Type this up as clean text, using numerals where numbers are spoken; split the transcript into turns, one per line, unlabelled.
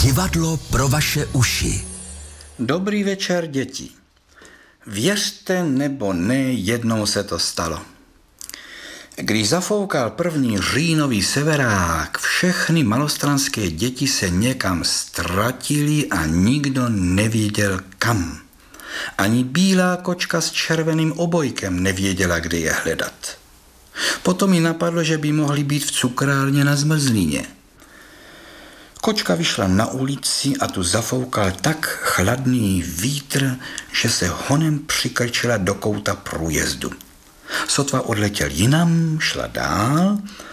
Divadlo pro vaše uši.
Dobrý večer, děti. Věřte nebo ne, jednou se to stalo. Když zafoukal první říjnový severák, všechny malostranské děti se někam ztratili a nikdo nevěděl kam. Ani bílá kočka s červeným obojkem nevěděla, kde je hledat. Potom jí napadlo, že by mohli být v cukrárně na Zmrzlině. Kočka vyšla na ulici a tu zafoukal tak chladný vítr, že se honem přikrčila do kouta průjezdu. Sotva odletěl jinam, šla dál